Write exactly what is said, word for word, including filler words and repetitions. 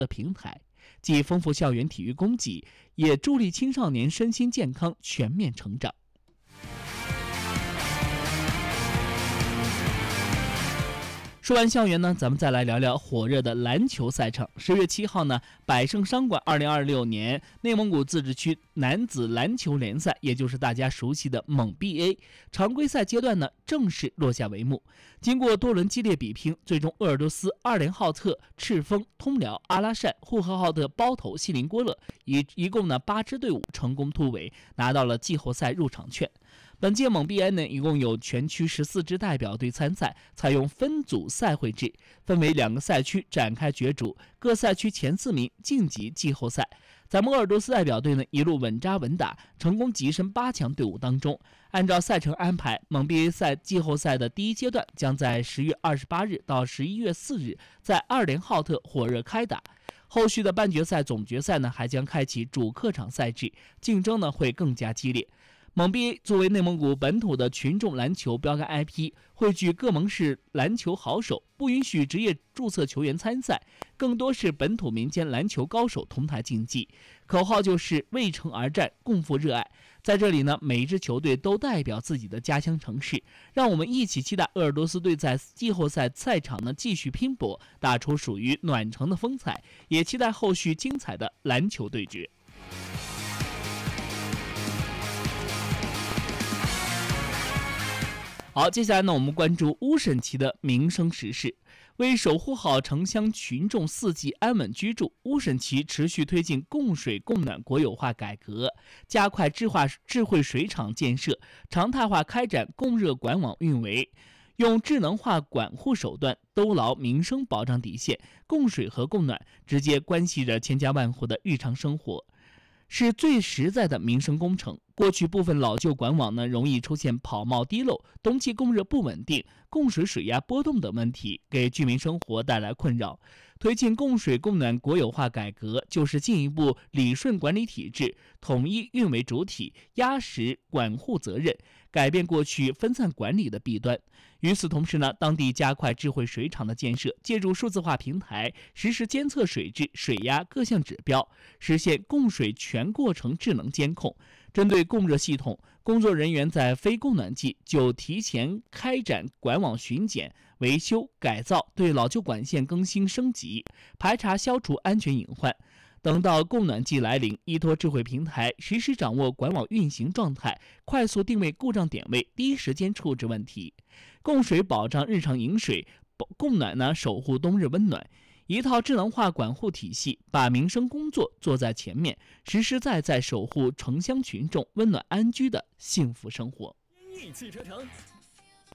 的平台，既丰富校园体育供给，也助力青少年身心健康全面成长。说完校园呢，咱们再来聊聊火热的篮球赛场。十月七号呢，百盛商馆二零二六年内蒙古自治区男子篮球联赛，也就是大家熟悉的蒙 B A 常规赛阶段呢，正式落下帷幕。经过多轮激烈比拼，最终鄂尔多斯、二连浩特、赤峰、通辽、阿拉善、呼和浩特、包头、锡林郭勒一一共呢八支队伍成功突围，拿到了季后赛入场券。本届蒙 B A 呢，一共有全区十四支代表队参赛，采用分组赛会制，分为两个赛区展开角逐，各赛区前四名晋级季后赛。咱们鄂尔多斯代表队呢，一路稳扎稳打，成功跻身八强队伍当中。按照赛程安排，蒙 B A 赛季后赛的第一阶段将在十月二十八日到十一月四日在二连浩特火热开打。后续的半决赛、总决赛呢，还将开启主客场赛制，竞争呢会更加激烈。蒙 B A 作为内蒙古本土的群众篮球标杆 I P， 汇聚各盟市篮球好手，不允许职业注册球员参赛，更多是本土民间篮球高手同台竞技。口号就是为城而战，共赴热爱。在这里呢，每一支球队都代表自己的家乡城市，让我们一起期待鄂尔多斯队在季后赛赛场呢继续拼搏，打出属于暖城的风采，也期待后续精彩的篮球对决。好，接下来呢，我们关注乌审旗的民生时事。为守护好城乡群众四季安稳居住，乌审旗持续推进供水供暖国有化改革，加快智化智慧水厂建设，常态化开展供热管网运维，用智能化管护手段兜牢民生保障底线。供水和供暖直接关系着千家万户的日常生活，是最实在的民生工程。过去部分老旧管网呢，容易出现跑冒滴漏、冬季供热不稳定、供水水压波动等问题，给居民生活带来困扰。推进供水供暖国有化改革，就是进一步理顺管理体制，统一运维主体，压实管护责任，改变过去分散管理的弊端。与此同时呢，当地加快智慧水厂的建设，借助数字化平台，实时监测水质、水压各项指标，实现供水全过程智能监控。针对供热系统，工作人员在非供暖季就提前开展管网巡检、维修、改造，对老旧管线更新升级，排查消除安全隐患。等到供暖季来临，依托智慧平台，实时掌握管网运行状态，快速定位故障点位，第一时间处置问题。供水保障日常饮水，供暖呢守护冬日温暖。一套智能化管护体系，把民生工作做在前面，实实在在守护城乡群众温暖安居的幸福生活。 天翼汽车城